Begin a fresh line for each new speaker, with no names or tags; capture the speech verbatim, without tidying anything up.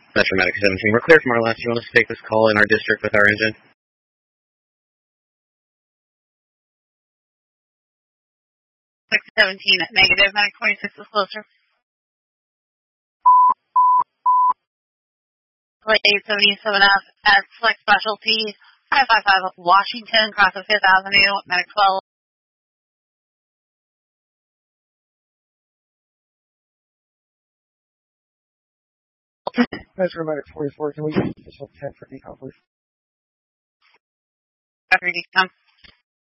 Metro Medic seventeen, we're clear from our last. You want us to take this call in our district with our engine?
six seventeen, negative, Medic twenty-six is closer. Plate eight seventy-seven F at Select Specialty, five five five Washington, cross of fifth Avenue, Medic twelve.
Metro Medic forty-four, can we get additional ten for decom, please?
After decom.